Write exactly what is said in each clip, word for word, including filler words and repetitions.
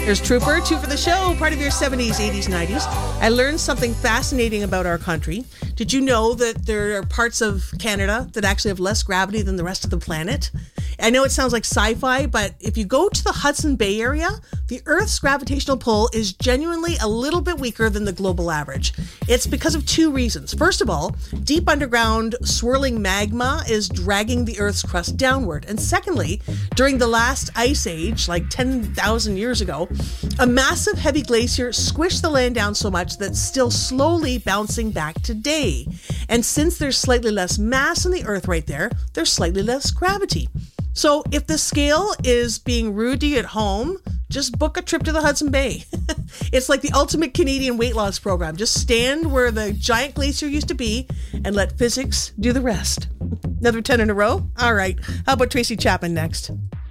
There's Trooper, two for the show, part of your seventies, eighties, nineties. I learned something fascinating about our country. Did you know that there are parts of Canada that actually have less gravity than the rest of the planet? I know it sounds like sci-fi, but if you go to the Hudson Bay area, the Earth's gravitational pull is genuinely a little bit weaker than the global average. It's because of two reasons. First of all, deep underground swirling magma is dragging the Earth's crust downward. And secondly, during the last ice age, like ten thousand years ago, a massive heavy glacier squished the land down so much that it's still slowly bouncing back today. And since there's slightly less mass in the Earth right there, there's slightly less gravity. So if the scale is being rude to you at home, just book a trip to the Hudson Bay. It's like the ultimate Canadian weight loss program. Just stand where the giant glacier used to be and let physics do the rest. Another ten in a row? All right. How about Tracy Chapman next?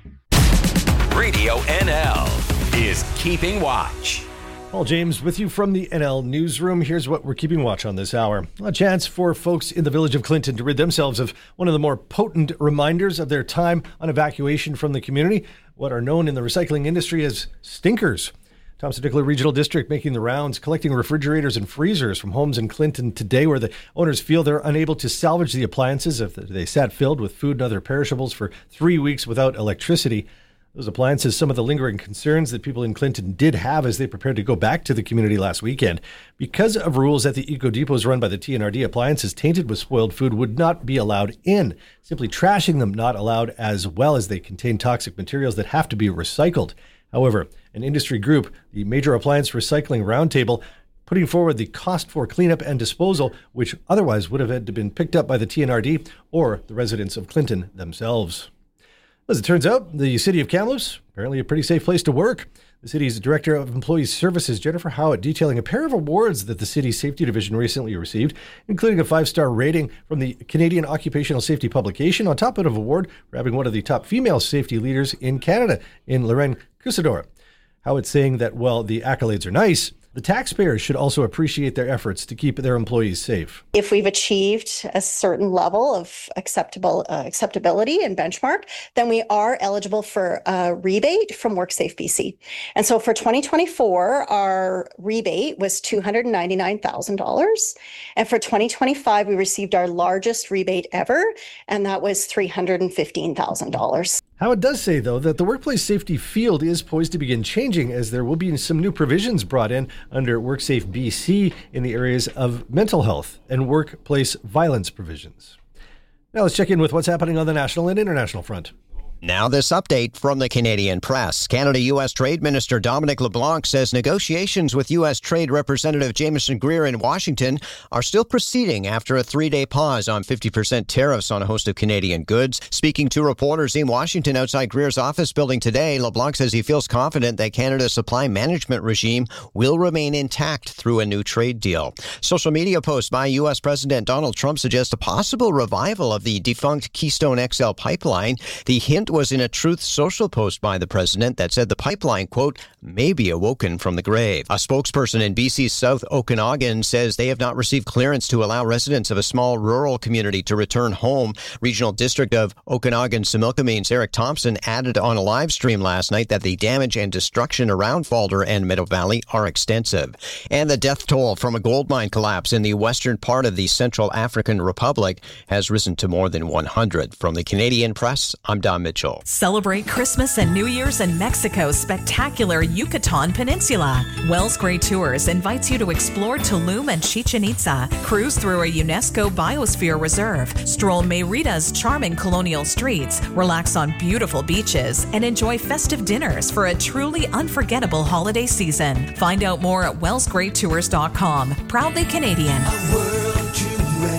Radio N L is Keeping Watch. Paul James with you from the N L Newsroom. Here's what we're keeping watch on this hour. A chance for folks in the village of Clinton to rid themselves of one of the more potent reminders of their time on evacuation from the community, what are known in the recycling industry as stinkers. Thompson-Nicola Regional District making the rounds, collecting refrigerators and freezers from homes in Clinton today where the owners feel they're unable to salvage the appliances if they sat filled with food and other perishables for three weeks without electricity. Those appliances, some of the lingering concerns that people in Clinton did have as they prepared to go back to the community last weekend. Because of rules at the eco depots run by the T N R D, appliances tainted with spoiled food would not be allowed in. Simply trashing them not allowed, as well as they contain toxic materials that have to be recycled. However, an industry group, the Major Appliance Recycling Roundtable, putting forward the cost for cleanup and disposal, which otherwise would have had to been picked up by the T N R D or the residents of Clinton themselves. As it turns out, the city of Kamloops, apparently a pretty safe place to work. The city's Director of Employee Services, Jennifer Howitt, detailing a pair of awards that the city's Safety Division recently received, including a five-star rating from the Canadian Occupational Safety Publication, on top of an award for having one of the top female safety leaders in Canada, in Lorraine Cusador. Howitt saying that, while the accolades are nice, the taxpayers should also appreciate their efforts to keep their employees safe. If we've achieved a certain level of acceptable uh, acceptability and benchmark, then we are eligible for a rebate from WorkSafe B C. And so for twenty twenty-four, our rebate was two hundred ninety-nine thousand dollars. And for twenty twenty-five, we received our largest rebate ever, and that was three hundred fifteen thousand dollars. Howitt does say, though, that the workplace safety field is poised to begin changing as there will be some new provisions brought in under WorkSafe B C in the areas of mental health and workplace violence provisions. Now let's check in with what's happening on the national and international front. Now this update from the Canadian Press. Canada-U S Trade Minister Dominic LeBlanc says negotiations with U S Trade Representative Jameson Greer in Washington are still proceeding after a three-day pause on fifty percent tariffs on a host of Canadian goods. Speaking to reporters in Washington outside Greer's office building today, LeBlanc says he feels confident that Canada's supply management regime will remain intact through a new trade deal. Social media posts by U S President Donald Trump suggest a possible revival of the defunct Keystone X L pipeline. The hint was in a Truth Social post by the president that said the pipeline, quote, may be awoken from the grave. A spokesperson in B C's South Okanagan says they have not received clearance to allow residents of a small rural community to return home. Regional District of Okanagan Similkamine's Eric Thompson added on a live stream last night that the damage and destruction around Falder and Meadow Valley are extensive. And the death toll from a gold mine collapse in the western part of the Central African Republic has risen to more than one hundred. From the Canadian Press, I'm Don Mitchell. Celebrate Christmas and New Year's in Mexico's spectacular Yucatan Peninsula. Wells Gray Tours invites you to explore Tulum and Chichen Itza, cruise through a UNESCO Biosphere Reserve, stroll Mérita's charming colonial streets, relax on beautiful beaches, and enjoy festive dinners for a truly unforgettable holiday season. Find out more at wells gray tours dot com. Proudly Canadian. A world to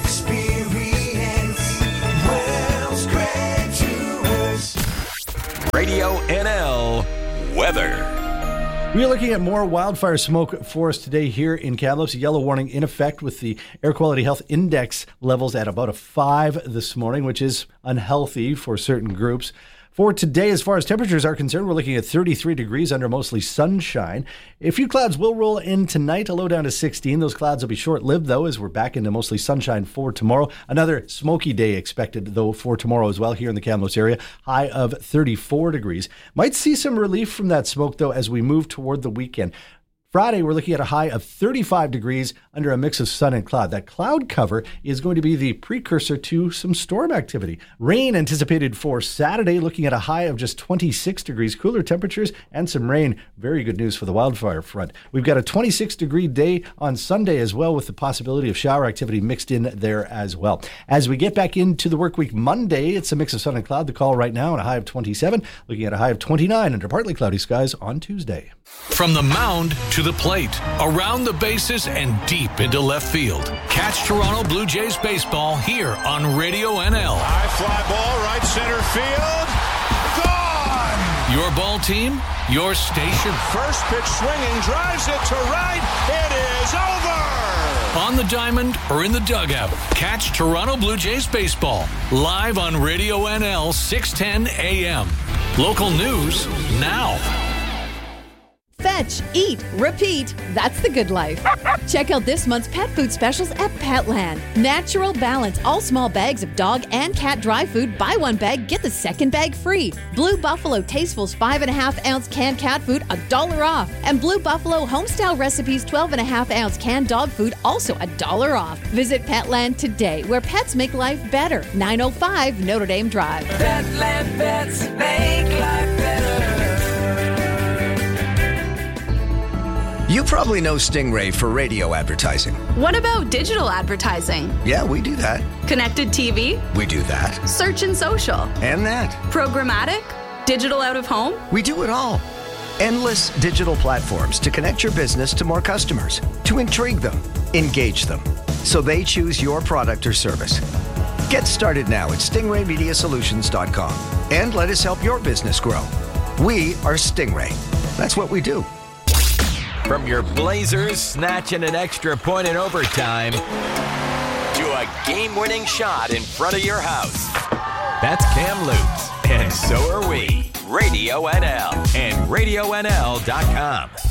experience. Wells Gray. Radio N L weather. We are looking at more wildfire smoke for us today here in Kamloops. A yellow warning in effect with the Air Quality Health Index levels at about a five this morning, which is unhealthy for certain groups. For today, as far as temperatures are concerned, we're looking at thirty-three degrees under mostly sunshine. A few clouds will roll in tonight, a low down to sixteen. Those clouds will be short-lived, though, as we're back into mostly sunshine for tomorrow. Another smoky day expected, though, for tomorrow as well here in the Kamloops area. High of thirty-four degrees. Might see some relief from that smoke, though, as we move toward the weekend. Friday, we're looking at a high of thirty-five degrees under a mix of sun and cloud. That cloud cover is going to be the precursor to some storm activity. Rain anticipated for Saturday, looking at a high of just twenty-six degrees, cooler temperatures and some rain. Very good news for the wildfire front. We've got a twenty-six degree day on Sunday as well, with the possibility of shower activity mixed in there as well. As we get back into the work week Monday, it's a mix of sun and cloud. The call right now and a high of twenty-seven, looking at a high of twenty-nine under partly cloudy skies on Tuesday. From the mound to the plate, around the bases and deep into left field. Catch Toronto Blue Jays baseball here on Radio N L. High fly ball, right center field. Gone! Your ball team, your station. First pitch swinging, drives it to right. It is over! On the diamond or in the dugout, catch Toronto Blue Jays baseball live on Radio N L six ten A M. Local news now. Fetch, eat, repeat. That's the good life. Check out this month's pet food specials at Petland. Natural Balance. All small bags of dog and cat dry food. Buy one bag, get the second bag free. Blue Buffalo Tastefuls five and a half ounce canned cat food, a dollar off. And Blue Buffalo Homestyle Recipes twelve and a half ounce canned dog food, also a dollar off. Visit Petland today, where pets make life better. nine oh five Notre Dame Drive. Petland pets make life better. You probably know Stingray for radio advertising. What about digital advertising? Yeah, we do that. Connected T V? We do that. Search and social? And that. Programmatic? Digital out of home? We do it all. Endless digital platforms to connect your business to more customers, to intrigue them, engage them, so they choose your product or service. Get started now at stingray media solutions dot com and let us help your business grow. We are Stingray. That's what we do. From your Blazers snatching an extra point in overtime to a game-winning shot in front of your house. That's Kamloops, and so are we. Radio N L and radio N L dot com.